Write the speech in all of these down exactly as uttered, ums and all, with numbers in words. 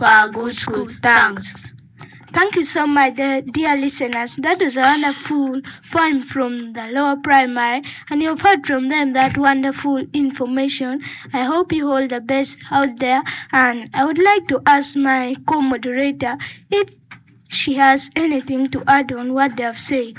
for our good school. Thanks. Thank you so much, dear listeners. That was a wonderful poem from the lower primary, and you've heard from them that wonderful information. I hope you all the best out there, and I would like to ask my co-moderator if she has anything to add on what they have said.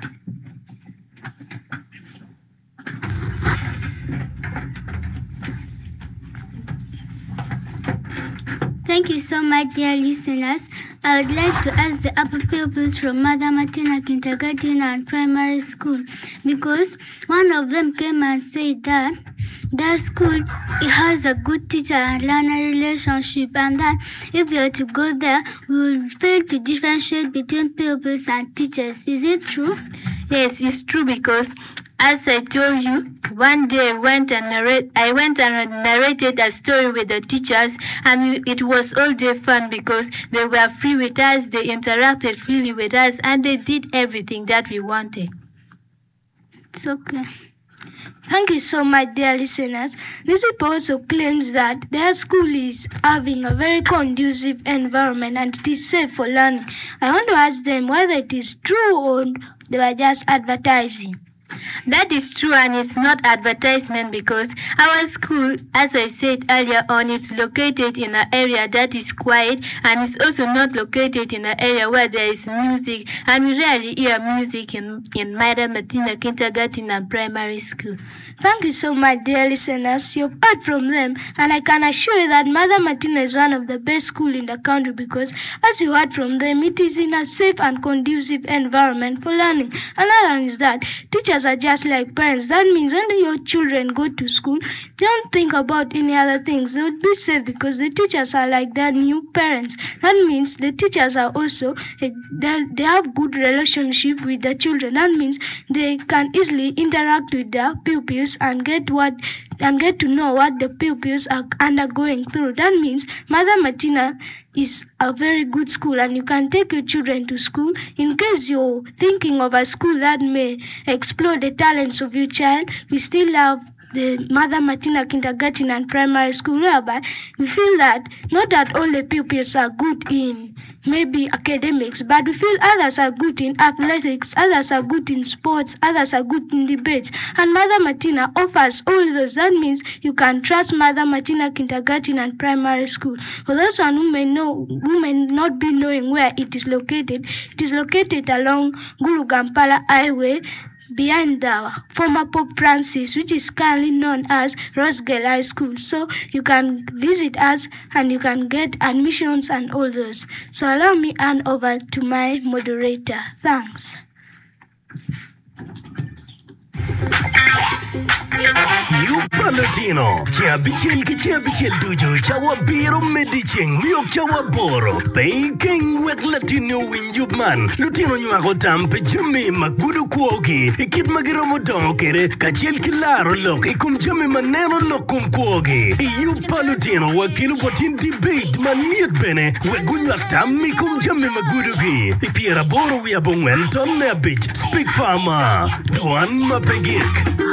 Thank you so much, dear listeners. I would like to ask the upper pupils from Mother Martina Kindergarten and Primary School, because one of them came and said that their school it has a good teacher and learner relationship, and that if we are to go there, we will fail to differentiate between pupils and teachers. Is it true? Yes, it's true, because as I told you, one day I went and narrate, I went and narrated a story with the teachers, and it was all day fun because they were free with us, they interacted freely with us, and they did everything that we wanted. It's okay. Thank you so much, dear listeners. Nisipo also claims that their school is having a very conducive environment and it is safe for learning. I want to ask them whether it is true or they were just advertising. That is true, and it's not advertisement, because our school, as I said earlier on, it's located in an area that is quiet, and it's also not located in an area where there is music, and we rarely hear music in, in Mother Martina Kindergarten and Primary School. Thank you so much, dear listeners. You've heard from them, and I can assure you that Mother Martina is one of the best schools in the country, because as you heard from them, it is in a safe and conducive environment for learning. Another one is that teachers are just like parents. That means when your children go to school, don't think about any other things. They would be safe because the teachers are like their new parents. That means the teachers are also, they, they have good relationship with the children. That means they can easily interact with their pupils and get what and get to know what the pupils are undergoing through. That means Mother Martina is a very good school, and you can take your children to school. In case you're thinking of a school that may explore the talents of your child, we still have the Mother Martina Kindergarten and Primary School, whereby we feel that not that all the pupils are good in maybe academics, but we feel others are good in athletics, others are good in sports, others are good in debates. And Mother Martina offers all those. That means you can trust Mother Martina Kindergarten and Primary School. For those one who may know, who may not be knowing where it is located, it is located along Gulu-Kampala Highway, behind the former Pope Francis, which is currently known as Rosedale High School. So you can visit us and you can get admissions and all those. So allow me hand over to my moderator. Thanks. You Palatino, Chia Bichil Kichia Bichil Dujo, Chawa Biro Mediching, Yok Chawa Boro, Baking with Latino Win Yubman, Lutino Nuagotam, Pijumi, Magudu Kwogi, Ikit Magiromo Donkere, Kachil Kilaro Lok, Ikum Jami Manero Lokum Kwogi, You Palatino, Wakilu Potin debate, Maniat Bene, Wagunyakta, Mikum Jami Magudugi, Ipiera Boro Wiabongwen, Tonne Beach, Speak Farmer, Duan Mapegik.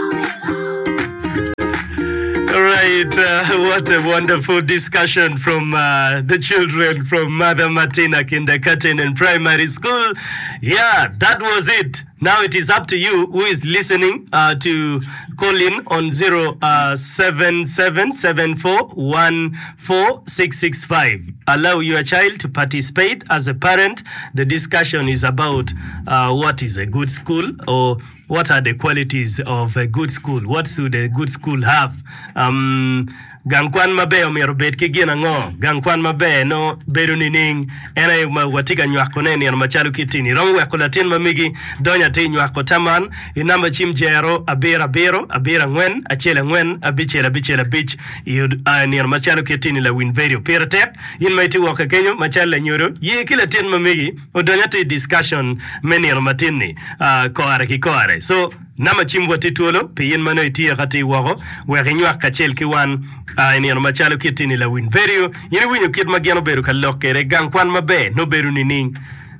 All right, uh, what a wonderful discussion from uh, the children from Mother Martina Kindergarten and Primary School. Yeah, that was it. Now it is up to you who is listening uh, to call in on zero seven seven seven four one four six six five. Allow your child to participate as a parent. The discussion is about uh, what is a good school, or what are the qualities of a good school. What should a good school have? Um, Gangkwan mabe omerobet kigina ngo gangkwan mabe no bedo nining ena ma watiga nywako neni ya machalu kitini rongwe kolatin mamigi donya te nywako taman inamba chimjero abira biro abira ngwen achele ngwen abichela bichela bich yud ni machalu kitini la winverio piratek in maiti waka kenyo machala nyoro ye kila tin mamigi odonya te discussion meni matini uh, koare ki koare. So nama chimbo tituolo piyin mano itia kati wako wekinywa kachel kiwan uh, ni ano machalo kitini la winverio yini winyo kit magiano beru kalokere gangkwan mabe no beru nining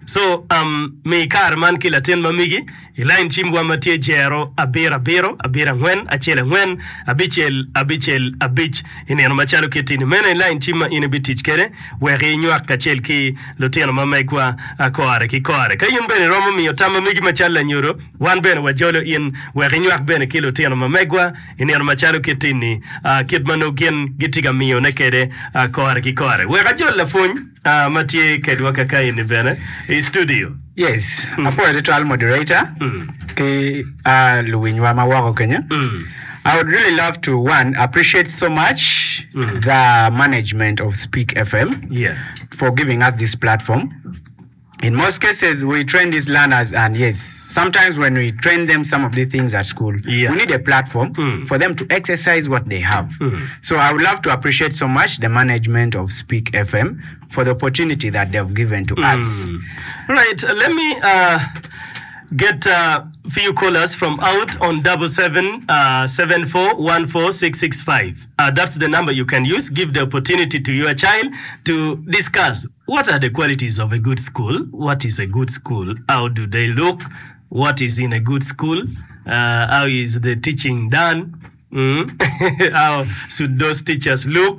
So um me kar man kila ten mamigi ilain chimwa matie jero abira biro abira ngwen achele ngwen abichel abichel abich ine no machalo ketini mena ilain chima ine bitich kere we renywa kachel ki loteno mamekwa akore ki kore kayin bene romo mi otama migi machala nyuro wan bene wajolo in we renywa bene ki loteno mamekwa ine no machalo ketini uh, kidmano gen gitiga miyo nekere akore ki kore we gajola funy uh, matie kedwa kaka ine bene in studio. Yes, mm. After the trial moderator, mm. ke uh, Luwinywa Mawako Kenya. Mm. I would really love to one appreciate so much mm. the management of Speak F M yeah. for giving us this platform. In most cases, we train these learners, and yes, sometimes when we train them some of the things at school, yeah. we need a platform mm. for them to exercise what they have. Mm. So I would love to appreciate so much the management of Speak F M for the opportunity that they've given to mm. us. Right, uh, let me uh, get a uh, few callers from out on double seven uh, seven four one four six six five. Uh, that's the number you can use. Give the opportunity to your child to discuss what are the qualities of a good school. What is a good school? How do they look? What is in a good school? Uh, how is the teaching done? Mm. How should those teachers look?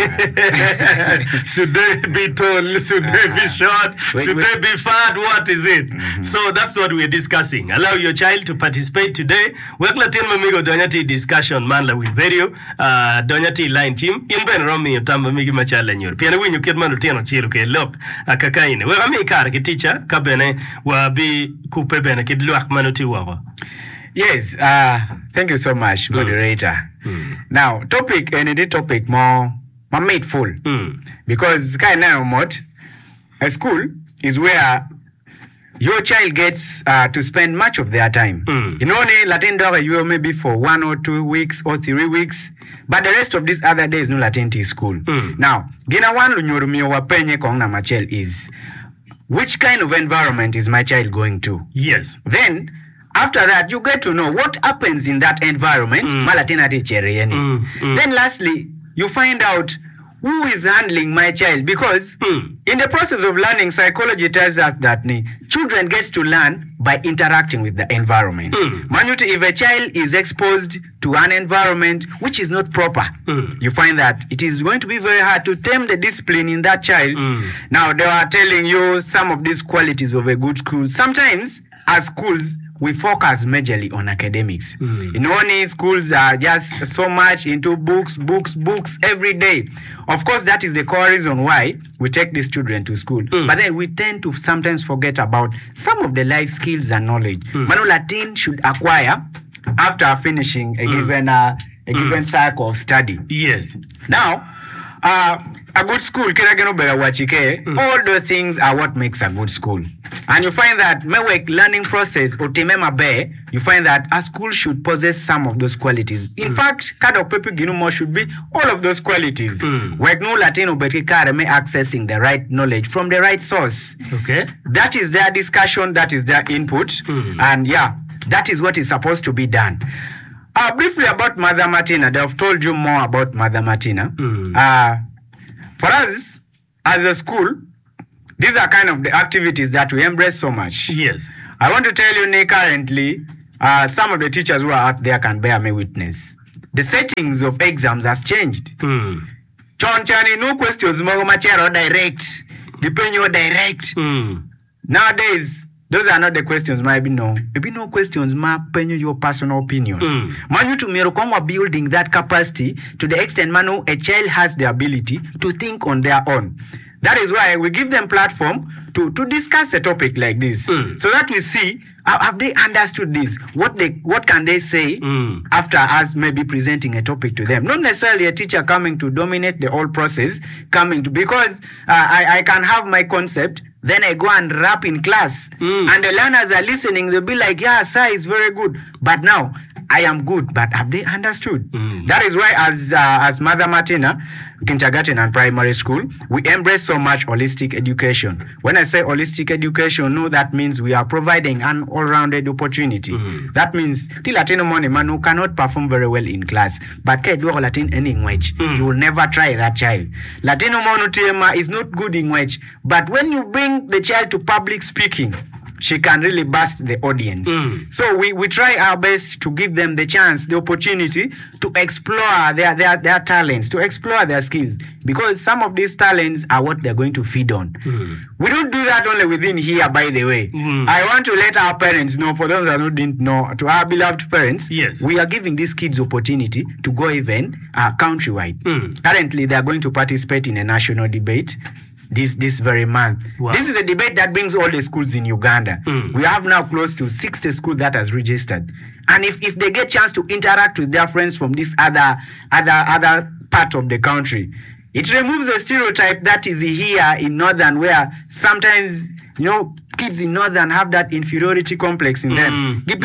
Should they be tall? Should they be short? Wait, should wait. they be fat? What is it? Mm-hmm. So that's what we're discussing. Allow your child to participate today. Wekla tin mamigo donyati discussion manla with video. Uh, donyati line team. In ben romi yotamba migi machala nyor. Piana winyu kidmanu tiano chiru ke look akakaine. Weka mi kar ki teacher kabene wabi kupe bene kidluak manuti wawa. Yes, uh, thank you so much, moderator. Mm. Now, topic, and the topic more, more made full. Mm. Because kind of what a school is where your child gets uh, to spend much of their time. Mm. You know, Latin dog you maybe for one or two weeks or three weeks, but the rest of these other days no Latin tea school. Mm. Now, gina one lunyorumio wapenye kong na machel is which kind of environment is my child going to? Yes. Then after that, you get to know what happens in that environment. Mm. Mm. Mm. Then lastly, you find out who is handling my child, because Mm. in the process of learning, psychology tells us that ni, children gets to learn by interacting with the environment. Mm. Manuti, if a child is exposed to an environment which is not proper, Mm. you find that it is going to be very hard to tame the discipline in that child. Mm. Now, they are telling you some of these qualities of a good school. Sometimes, as schools, we focus majorly on academics. Mm. In only schools are just so much into books, books, books every day. Of course, that is the core reason why we take these children to school. Mm. But then we tend to sometimes forget about some of the life skills and knowledge. Mm. Manu Latin should acquire after finishing a mm. given uh, a mm. given cycle of study. Yes. Now, uh, a good school, mm. all those things are what makes a good school. And you find that mewek learning process or temema be, you find that a school should possess some of those qualities. In mm. fact, kadok pepe ginumo should be all of those qualities. Mm. Wek no Latino bekikare me accessing the right knowledge from the right source. Okay. That is their discussion, that is their input. Mm. And yeah, that is what is supposed to be done. Uh, briefly about Mother Martina, they have told you more about Mother Martina. Mm. Uh, for us, as a school, these are kind of the activities that we embrace so much. Yes. I want to tell you, Nick, currently, uh, some of the teachers who are out there can bear me witness. The settings of exams has changed. Mm. Chon chani, no questions, more machero direct. Depend your direct. Mm. Nowadays, those are not the questions, maybe no. Maybe no questions, ma penyo your personal opinion. Mm. Manu to mirokongwa building that capacity to the extent manu a child has the ability to think on their own. That is why we give them platform to, to discuss a topic like this. Mm. So that we see, uh, have they understood this? What they what can they say mm. after us maybe presenting a topic to them? Not necessarily a teacher coming to dominate the whole process, coming to, because uh, I, I can have my concept, then I go and rap in class. Mm. And the learners are listening, they'll be like, yeah, sir, it's very good. But now, I am good, but have they understood? Mm. That is why, as uh, as Mother Martina, kindergarten and primary school, we embrace so much holistic education. When I say holistic education, no, that means we are providing an all-rounded opportunity. Mm. That means till Latino money man who cannot perform very well in class, but can do Latin any language. Mm. You will never try that child. Latino monotema is not good in language, but when you bring the child to public speaking, she can really burst the audience. Mm. So we, we try our best to give them the chance, the opportunity to explore their, their, their talents, to explore their skills, because some of these talents are what they're going to feed on. Mm. We don't do that only within here, by the way. Mm. I want to let our parents know, for those who didn't know, to our beloved parents, yes, we are giving these kids opportunity to go even uh, countrywide. Mm. Currently, they are going to participate in a national debate this this very month. Wow. This is a debate that brings all the schools in Uganda. Mm. We have now close to sixty schools that has registered. And if, if they get chance to interact with their friends from this other other other part of the country, it removes a stereotype that is here in Northern, where sometimes, you know, kids in Northern have that inferiority complex in them. Mm.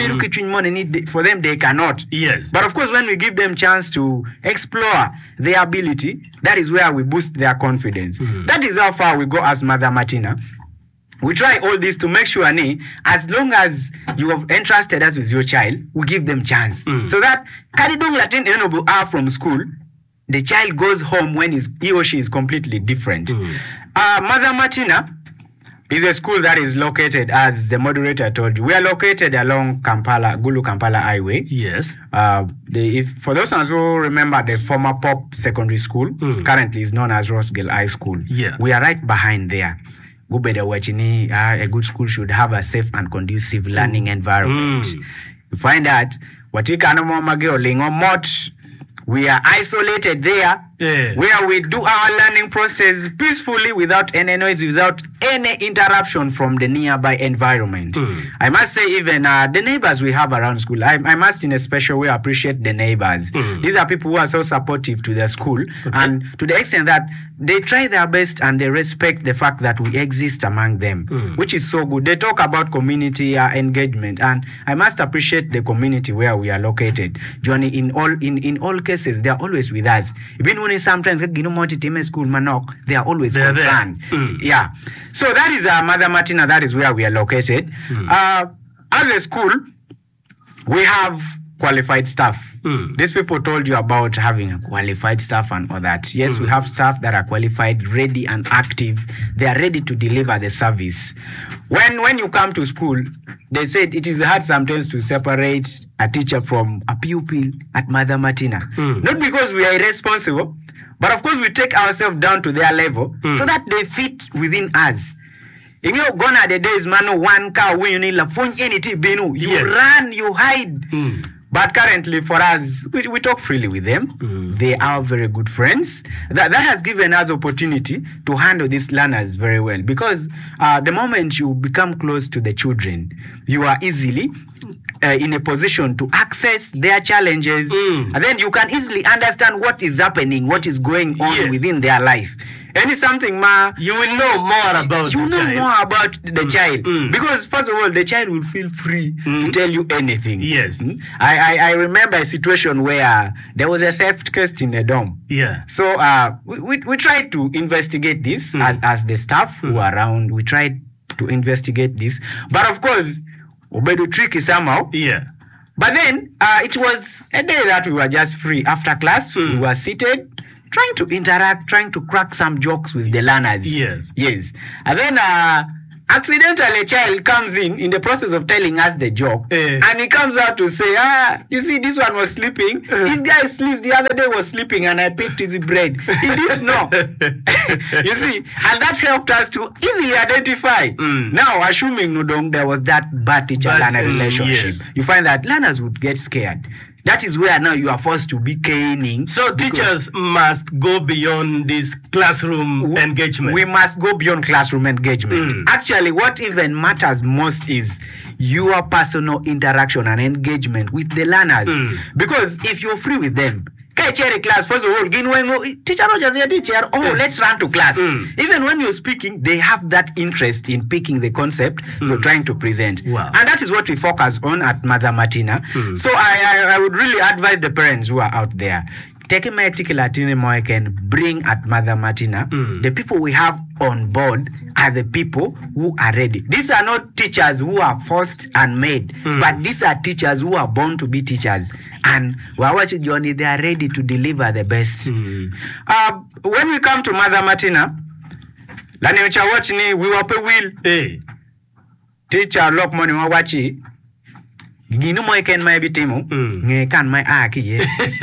Mm. For them, they cannot. Yes. But of course, when we give them chance to explore their ability, that is where we boost their confidence. Mm. That That is how far we go as Mother Martina. We try all this to make sure, ne, as long as you have entrusted us with your child, we give them chance. Mm. So that Kadidong Latin Enobu are from school, the child goes home when he's, he or she is completely different. Mm. Uh, Mother Martina is a school that is located, as the moderator told you, we are located along Kampala, Gulu Kampala Highway. Yes. Uh, the, if for those ones who remember the former Pop Secondary School, Mm. currently is known as Rossgale High School. Yeah. We are right behind there. Gubeda Wachini, uh, a good school should have a safe and conducive learning environment. Mm. You find that Watika no Mageo Lingo Mot, we are isolated there. Yeah. Where we do our learning process peacefully, without any noise, without any interruption from the nearby environment. Mm. I must say, even uh, the neighbors we have around school, I, I must in a special way appreciate the neighbors. Mm. These are people who are so supportive to their school, okay, and to the extent that they try their best and they respect the fact that we exist among them, Mm. which is so good. They talk about community uh, engagement, and I must appreciate the community where we are located. Johnny, in all in, in all cases, they are always with us. Even when sometimes school manok, they are always They're concerned. Mm. Yeah. So that is uh, Mother Martina, that is where we are located. Mm. Uh, as a school, we have qualified staff. Mm. These people told you about having a qualified staff and all that. Yes, Mm. we have staff that are qualified, ready and active. They are ready to deliver the service. When when you come to school, they said it is hard sometimes to separate a teacher from a pupil at Mother Martina. Mm. Not because we are irresponsible, but of course we take ourselves down to their level Mm. so that they fit within us. You know, gone are the days, man, one car, when you need la phone, anything, you Yes. run, you hide. Mm. But currently, for us, we, we talk freely with them. Mm. They are very good friends. That, that has given us opportunity to handle these learners very well. Because uh, the moment you become close to the children, you are easily uh, in a position to access their challenges. Mm. And then you can easily understand what is happening, what is going on Yes. within their life. And it's something, ma, You will know more about you the know child. more about the Mm. child. Mm. Because first of all, the child will feel free Mm. to tell you anything. Yes. Mm. I, I, I remember a situation where there was a theft case in a dorm. Yeah. So uh, we, we, we tried to investigate this Mm. as, as the staff who are around. We tried to investigate this. But of course, Obedo tricky somehow. Yeah. But then uh, it was a day that we were just free. After class, Mm. we were seated, trying to interact, trying to crack some jokes with the learners. Yes. Yes. And then uh, accidentally a child comes in in the process of telling us the joke. Eh. And he comes out to say, ah, you see, this one was sleeping. This guy sleeps. The other day was sleeping and I picked his brain. He didn't know. You see, and that helped us to easily identify. Mm. Now, assuming Nudong, there was that bad teacher-learner But, mm, relationship, yes. you find that learners would get scared. That is where now you are forced to be caning. So because teachers must go beyond this classroom w- engagement. We must go beyond classroom engagement. Mm. Actually, what even matters most is your personal interaction and engagement with the learners. Mm. Because if you're free with them, Kai cherry class, first of all, gin wengo, teacher no just teacher, oh, let's run to class. Mm. Even when you're speaking, they have that interest in picking the concept mm. you're trying to present. Wow. And that is what we focus on at Mother Martina. Mm. So I, I, I would really advise the parents who are out there, take a Latine Moy can bring at Mother Martina. Mm. The people we have on board are the people who are ready. These are not teachers who are forced and made, mm. but these are teachers who are born to be teachers. And we are watching Johnny, they are ready to deliver the best. Mm. Uh, when we come to Mother Martina, Lani Ucha watch ni we were pay will. Hey. Teacher lock money wa wachi. Ginu mo ken mai bitimo nge kan mai aki ye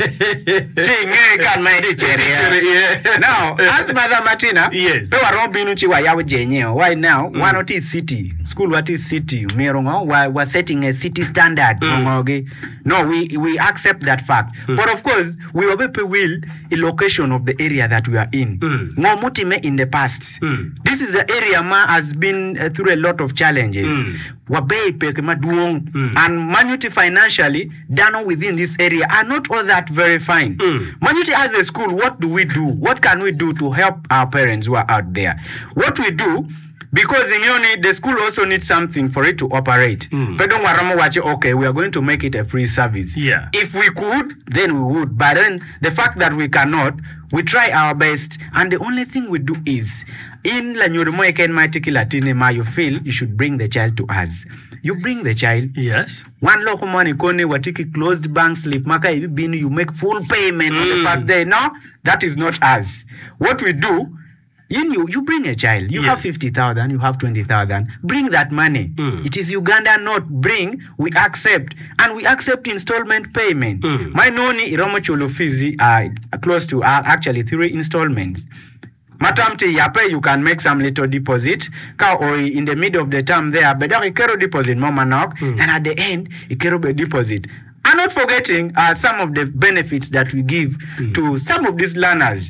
chi nge kan mai di chere. Now as Mother Martina, yes, so waro binu chi wa yawo jenye why now mm. one is city school what is city merongo wa we setting a city standard mm. No, we we accept that fact mm. but of course we obepe will a location of the area that we are in mm. Ngo mutime in the past mm. This is the area ma has been uh, through a lot of challenges mm. Wabe pe kema duong mm. and Manuti financially done within this area are not all that very fine. Mm. Manuti as a school, what do we do? What can we do to help our parents who are out there? What we do, because in Yoni, the school also needs something for it to operate. Mm. But don't worry, okay, we are going to make it a free service. Yeah. If we could, then we would. But then the fact that we cannot, we try our best. And the only thing we do is, in La Nyurumo Eken Matiki Latinema, you feel you should bring the child to us. You bring the child. Yes. One local money kone watiki closed bank slip. Maka ibini you make full payment mm. on the first day. No, that is not us. What we do, in you, you bring a child. You yes. have fifty thousand, you have twenty thousand. Bring that money. Mm. It is Uganda not bring, we accept. And we accept installment payment. Mm. My noni iromo cholo fizi are close to uh, actually three installments. Matamti yape, you can make some little deposit. Ka or in the middle of the term there, but ikero deposit mama knock, mm. and at the end ikero be deposit. And not forgetting uh, some of the benefits that we give mm. to some of these learners.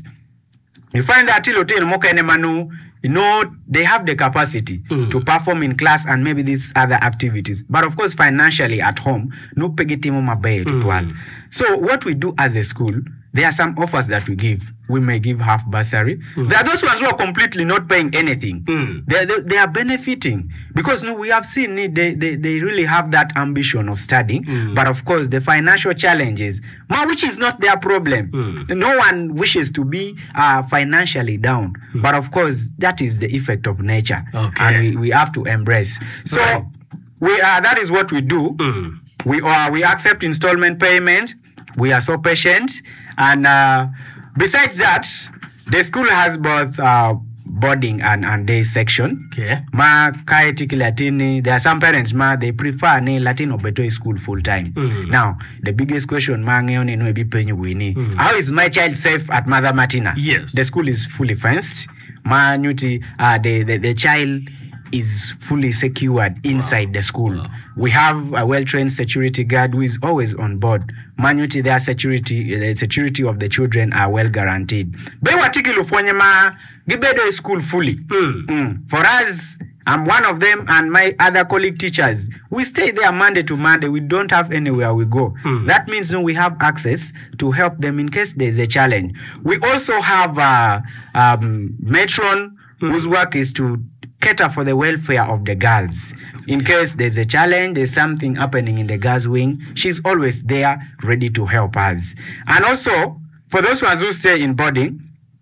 You find that Tilotin Moka Manu, you know, they have the capacity mm. to perform in class and maybe these other activities. But of course, financially at home, no pegitimo mabe to So what we do as a school, there are some offers that we give. We may give half bursary. Mm. There are those ones who are completely not paying anything. Mm. They, they, they are benefiting. Because you know, we have seen they, they, they really have that ambition of studying. Mm. But of course, the financial challenges, which is not their problem. Mm. No one wishes to be uh, financially down. Mm. But of course, that is the effect of nature. Okay. And we, we have to embrace. So right. we uh, that is what we do. Mm. We, uh, we accept installment payment. We are so patient. And uh, besides that, the school has both uh, boarding and, and day section. Okay. Ma kaitiki Latini, there are some parents ma they prefer ne Latino beto school full time. Mm. Now, the biggest question ma ngeone no ebi penyu wini. Mm. How is my child safe at Mother Martina? Yes. The school is fully fenced. Ma nyuti uh, the, the the child is fully secured inside wow. the school. Wow. We have a well-trained security guard who is always on board. Manuti, their security, the security of the children are well guaranteed. Bewatiki lufonyema gibedo school fully. Mm. Mm. For us, I'm one of them and my other colleague teachers. We stay there Monday to Monday. We don't have anywhere we go. Mm. That means you know, we have access to help them in case there's a challenge. We also have a um, matron mm. whose work is to cater for the welfare of the girls. In case there's a challenge, there's something happening in the girls' wing, she's always there, ready to help us. And also, for those ones who stay in boarding,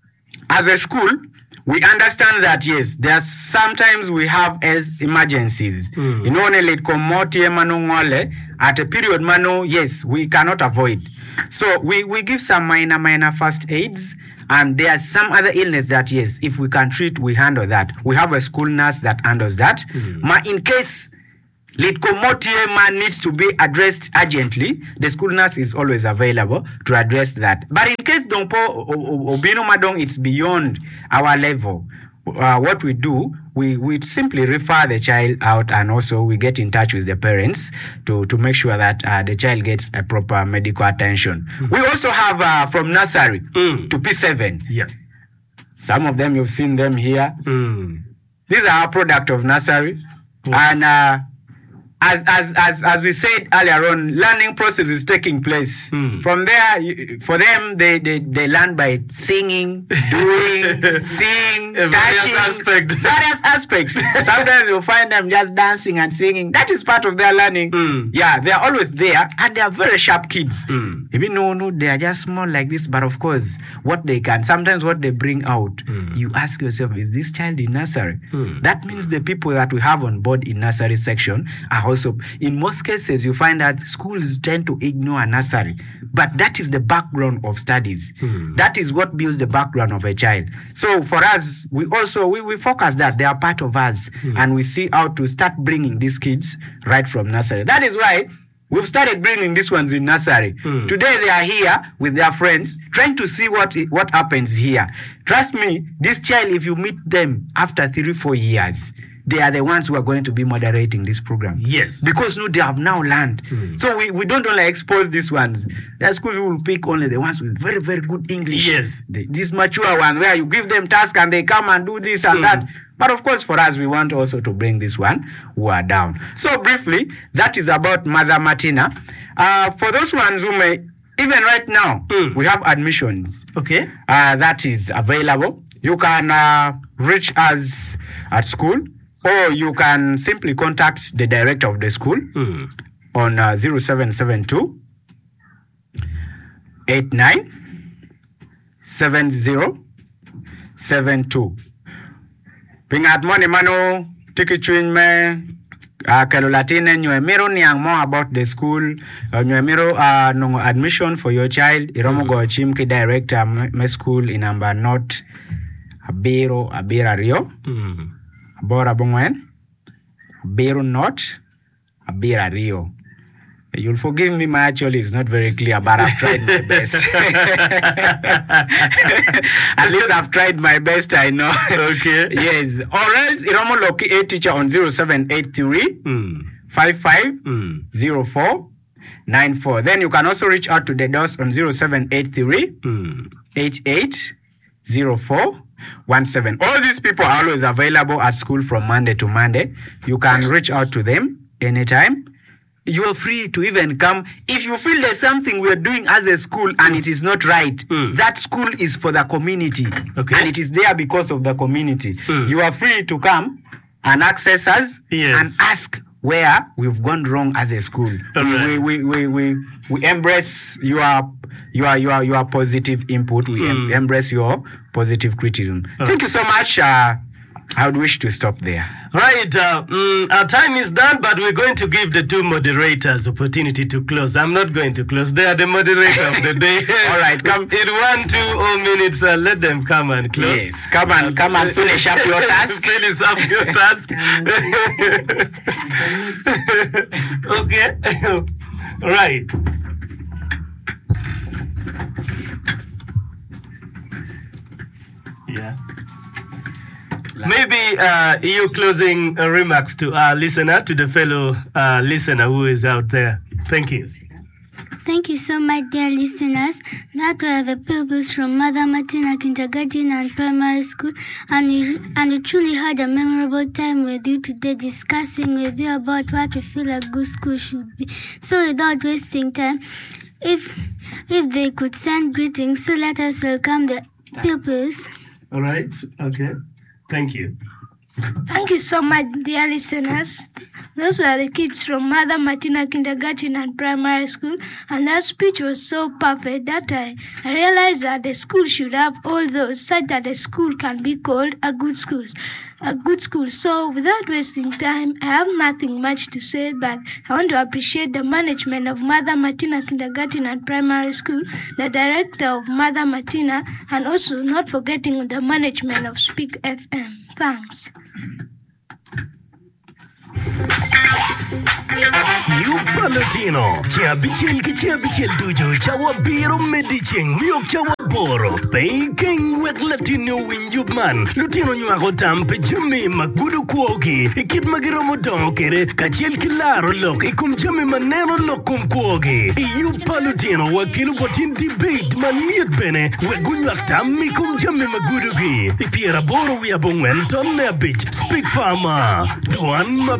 as a school, we understand that, yes, there's sometimes we have as emergencies. Mm. You know, at a period, mano, yes, we cannot avoid. So we, we give some minor, minor first aids. And there are some other illness that, yes, if we can treat, we handle that. We have a school nurse that handles that. Mm. Ma in case Litkomotie needs to be addressed urgently, the school nurse is always available to address that. But in case Dompo Obino Madong, it's beyond our level. Uh, what we do, we, we simply refer the child out and also we get in touch with the parents to, to make sure that uh, the child gets a proper medical attention. Mm. We also have uh, from nursery mm. to P seven. Yeah. Some of them, you've seen them here. Mm. These are our product of nursery. Mm. And uh, as as as as we said earlier on, learning process is taking place. Mm. From there, you, for them, they, they they learn by singing, doing, seeing, A touching, various aspect. various aspects. Sometimes you'll find them just dancing and singing. That is part of their learning. Mm. Yeah, they are always there, and they are very sharp kids. Mm. Even no, no, they are just small like this, but of course, what they can, sometimes what they bring out, Mm. you ask yourself, is this child in nursery? Mm. That means the people that we have on board in nursery section are also, in most cases, you find that schools tend to ignore nursery, but that is the background of studies. Mm. That is what builds the background of a child. So for us, we also, we, we focus that they are part of us, Mm. and we see how to start bringing these kids right from nursery. That is why we've started bringing these ones in nursery. Mm. Today they are here with their friends, trying to see what what happens here. Trust me, this child, if you meet them after three, four years, they are the ones who are going to be moderating this program. Yes. Because no, they have now learned. Mm. So we, we don't only expose these ones. The schools will pick only the ones with very, very good English. Yes. The, this mature one where you give them task and they come and do this and Mm. that. But of course, for us, we want also to bring this one who are down. So briefly, that is about Mother Martina. Uh, for those ones who may, even right now, Mm. we have admissions. Okay. Uh, that is available. You can uh, reach us at school, or you can simply contact the director of the school Mm. on uh, zero seven seven two eight nine seven zero seven two. Pingat mo ni mano tiki chuin me uh, Kelulatine nyuemiro niang more about the school uh, nyuemiro uh, no admission for your child iromo go chim ki director me school in number not abiro abira rio Mm. abora bongwen abiro not abira rio. You'll forgive me, my actually is not very clear, but I've tried my best. At least I've tried my best, I know. Okay. Yes. Or else, Iromo Loki a teacher on zero seven eight three Mm. five five Mm. zero four nine four. Then you can also reach out to the D O S on zero seven eight three Mm. eight eight zero four one seven. All these people are always available at school from Monday to Monday. You can reach out to them anytime. You are free to even come. If you feel there's something we are doing as a school and it is not right, Mm. that school is for the community. Okay. And it is there because of the community. Mm. You are free to come and access us Yes. and ask where we've gone wrong as a school. Alright. We, we, we, we, we embrace your, your, your, your positive input. We em- Mm. embrace your positive criticism. Thank you so much. Uh, I would wish to stop there. Right, uh, mm, our time is done, but we're going to give the two moderators opportunity to close. I'm not going to close. They are the moderator of the day. All right, come. In one, two oh, minutes, uh, let them come and close. Yes, come and come and finish up your task. Finish up your task. Okay. Right. Yeah. Maybe uh, you closing uh, remarks to our listener, to the fellow uh, listener who is out there. Thank you. Thank you so much, dear listeners. That were the pupils from Mother Martina Kindergarten and Primary School, and we, and we truly had a memorable time with you today, discussing with you about what we feel a good school should be. So without wasting time, if if they could send greetings, so let us welcome the pupils. All right. Okay. Thank you. Thank you so much, dear listeners. Those were the kids from Mother Martina Kindergarten and Primary School, and that speech was so perfect that I, I realized that the school should have all those, such that the school can be called a good school. A good school. So, without wasting time, I have nothing much to say, but I want to appreciate the management of Mother Martina Kindergarten and Primary School, the director of Mother Martina, and also not forgetting the management of Speak F M. Thanks. You Palatino, Chabichil Kichabichil Dujo, Chawa Biro Mediching, Miok Chawa Boro, Baking with Latino Winjubman, Lutino Nuagotam, Pijumi, Magudu Kwogi, Ikit Magiromo Donkere, Kachil Kilaro Lok, Ikum Jami Manero Lokum Kwogi, You Palatino, Wakilu Potin debate, Maniat Bene, Wagunaktam, Mikum Jami Magudugi, Ipiera Boro, we are Bongwen, Tonne Beach, Speak Farmer, Duan